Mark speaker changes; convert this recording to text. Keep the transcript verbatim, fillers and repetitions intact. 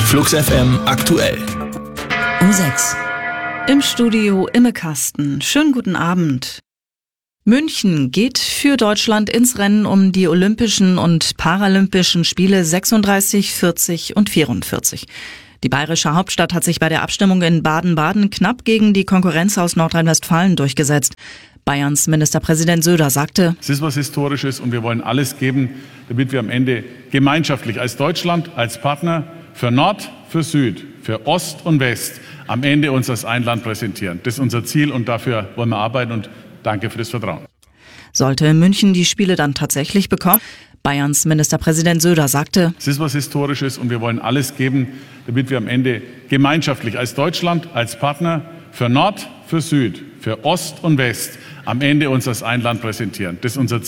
Speaker 1: Flux F M aktuell.
Speaker 2: Um sechs.
Speaker 3: Im Studio Imme Kasten. Schönen guten Abend. München geht für Deutschland ins Rennen um die Olympischen und Paralympischen Spiele sechsunddreißig, vierzig und vierundvierzig. Die bayerische Hauptstadt hat sich bei der Abstimmung in Baden-Baden knapp gegen die Konkurrenz aus Nordrhein-Westfalen durchgesetzt. Bayerns Ministerpräsident Söder sagte:
Speaker 4: Es ist was Historisches und wir wollen alles geben, damit wir am Ende gemeinschaftlich als Deutschland, als Partner für Nord, für Süd, für Ost und West am Ende uns als ein Land präsentieren. Das ist unser Ziel und dafür wollen wir arbeiten und danke für das Vertrauen.
Speaker 3: Sollte München die Spiele dann tatsächlich bekommen? Bayerns Ministerpräsident Söder sagte:
Speaker 4: Es ist was Historisches und wir wollen alles geben, damit wir am Ende gemeinschaftlich als Deutschland, als Partner für Nord, für Süd, für Ost und West am Ende uns als ein Land präsentieren. Das ist unser Ziel.